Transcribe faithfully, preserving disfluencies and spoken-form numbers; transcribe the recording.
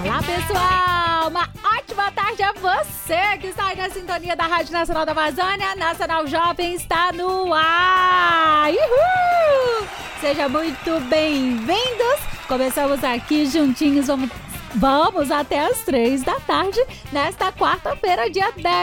Olá, pessoal! Uma ótima tarde a você que está aí na sintonia da Rádio Nacional da Amazônia. Nacional Jovem está no ar! Uhul! Sejam muito bem-vindos! Começamos aqui juntinhos, vamos, vamos até as três da tarde, nesta quarta-feira, dia dez